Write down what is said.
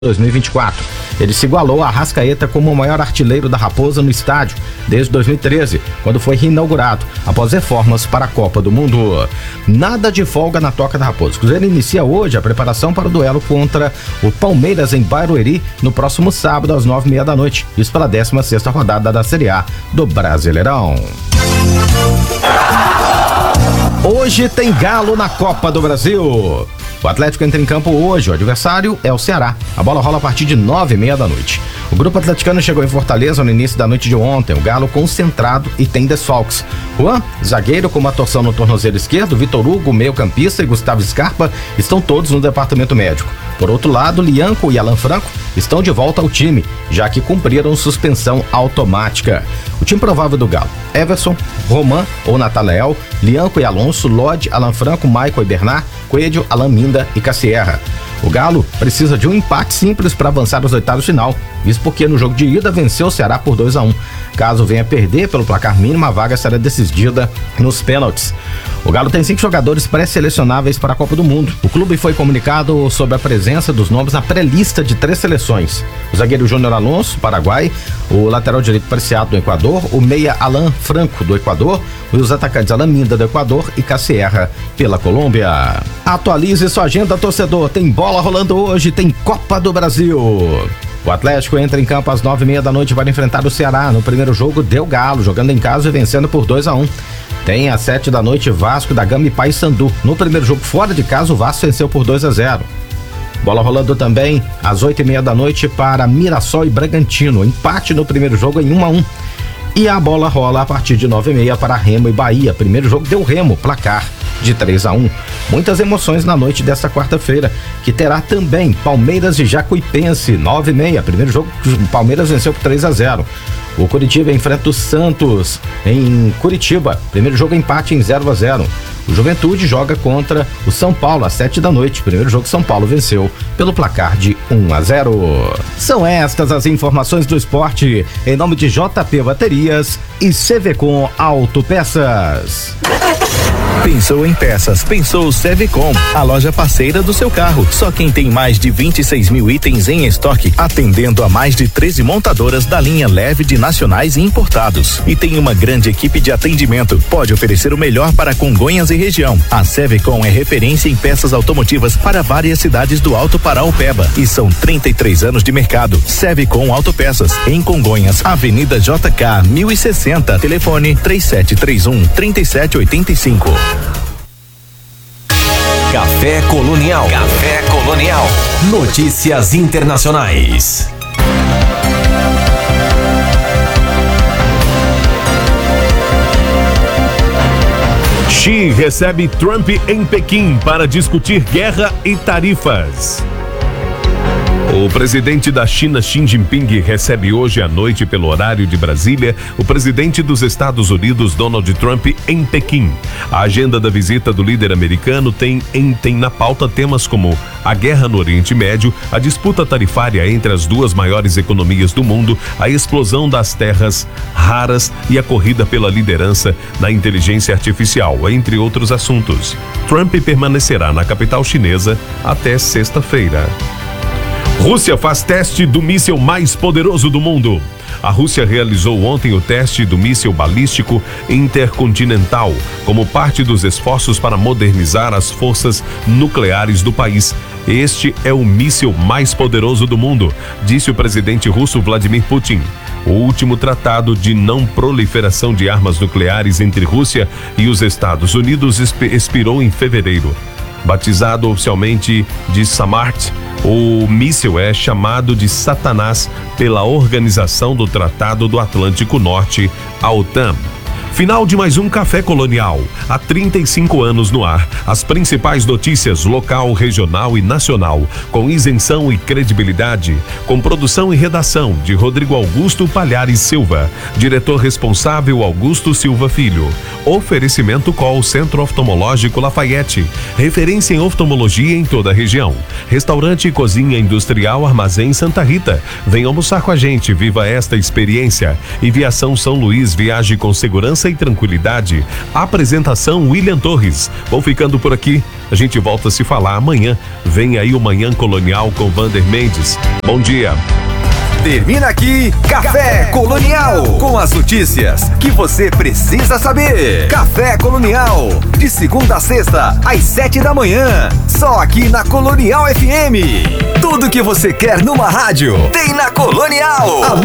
2024. Ele se igualou a Arrascaeta como o maior artilheiro da Raposa no estádio desde 2013, quando foi reinaugurado, após reformas para a Copa do Mundo. Nada de folga na Toca da Raposa. O Cruzeiro inicia hoje a preparação para o duelo contra o Palmeiras em Barueri no próximo sábado às 9h30 da noite. Isso pela 16ª rodada da Série A do Brasileirão. Hoje tem Galo na Copa do Brasil. O Atlético entra em campo hoje, o adversário é o Ceará. A bola rola a partir de 9h30 da noite. O grupo atleticano chegou em Fortaleza no início da noite de ontem. O Galo concentrado e tem desfalques. Juan, zagueiro com uma torção no tornozelo esquerdo, Vitor Hugo, meio-campista, e Gustavo Scarpa estão todos no departamento médico. Por outro lado, Lianco e Alan Franco estão de volta ao time, já que cumpriram suspensão automática. O time provável do Galo: Everson, Roman ou Natanael, Lianco e Alonso, Lodi, Alan Franco, Michael e Bernard, Coelho, Alan Minda e Cassierra. O Galo precisa de um empate simples para avançar aos oitavos de final, isso porque no jogo de ida venceu o Ceará por 2-1. Caso venha perder pelo placar mínimo, a vaga será decidida nos pênaltis. O Galo tem 5 jogadores pré-selecionáveis para a Copa do Mundo. O clube foi comunicado sobre a presença dos nomes na pré-lista de 3 seleções: o zagueiro Júnior Alonso, Paraguai, o lateral direito Preciado do Equador, o meia Alan Franco do Equador, e os atacantes Alan Minda do Equador e Cassierra pela Colômbia. Atualize sua agenda, torcedor. Tem bola rolando hoje, tem Copa do Brasil. O Atlético entra em campo às 9h30 da noite para enfrentar o Ceará. No primeiro jogo deu Galo, jogando em casa e vencendo por 2-1. Tem às 7 da noite Vasco da Gama e Paysandu. No primeiro jogo fora de casa, o Vasco venceu por 2-0. Bola rolando também às 8h30 da noite para Mirassol e Bragantino. Empate no primeiro jogo em 1-1. E a bola rola a partir de 9h30 para Remo e Bahia. Primeiro jogo deu Remo, placar de 3-1. Muitas emoções na noite desta quarta-feira, que terá também Palmeiras e Jacuipense, 9h30. Primeiro jogo, o Palmeiras venceu por 3-0. O Curitiba enfrenta o Santos em Curitiba. Primeiro jogo empate em 0-0. O Juventude joga contra o São Paulo às 7 da noite. Primeiro jogo, São Paulo venceu pelo placar de 1-0. São estas as informações do esporte, em nome de JP Baterias e CVCom Autopeças. Pensou em peças, pensou Sevecom, a loja parceira do seu carro. Só quem tem mais de 26 mil itens em estoque, atendendo a mais de 13 montadoras da linha leve de nacionais e importados. E tem uma grande equipe de atendimento. Pode oferecer o melhor para Congonhas e região. A Sevecom é referência em peças automotivas para várias cidades do Alto Paraopeba. E são 33 anos de mercado. Sevecom Autopeças, em Congonhas, Avenida JK 1060, telefone 3731-3785. Café Colonial. Café Colonial. Notícias internacionais. Xi recebe Trump em Pequim para discutir guerra e tarifas. O presidente da China, Xi Jinping, recebe hoje à noite, pelo horário de Brasília, o presidente dos Estados Unidos, Donald Trump, em Pequim. A agenda da visita do líder americano tem na pauta temas como a guerra no Oriente Médio, a disputa tarifária entre as duas maiores economias do mundo, a explosão das terras raras e a corrida pela liderança na inteligência artificial, entre outros assuntos. Trump permanecerá na capital chinesa até sexta-feira. Rússia faz teste do míssil mais poderoso do mundo. A Rússia realizou ontem o teste do míssil balístico intercontinental, como parte dos esforços para modernizar as forças nucleares do país. Este é o míssil mais poderoso do mundo, disse o presidente russo Vladimir Putin. O último tratado de não proliferação de armas nucleares entre Rússia e os Estados Unidos expirou em fevereiro. Batizado oficialmente de Samart, o míssil é chamado de Satanás pela Organização do Tratado do Atlântico Norte, a OTAN. Final de mais um Café Colonial. Há 35 anos no ar. As principais notícias local, regional e nacional, com isenção e credibilidade. Com produção e redação de Rodrigo Augusto Palhares Silva. Diretor responsável Augusto Silva Filho. Oferecimento Call Centro Oftalmológico Lafayette. Referência em oftalmologia em toda a região. Restaurante e Cozinha Industrial Armazém Santa Rita. Venha almoçar com a gente, viva esta experiência. E Viação São Luís, viaje com segurança e tranquilidade. Apresentação William Torres. Vou ficando por aqui. A gente volta a se falar amanhã. Vem aí o Manhã Colonial com Vander Mendes. Bom dia. Termina aqui Café Colonial, com as notícias que você precisa saber. Café Colonial, de segunda a sexta, às 7 da manhã, só aqui na Colonial FM. Tudo que você quer numa rádio, tem na Colonial.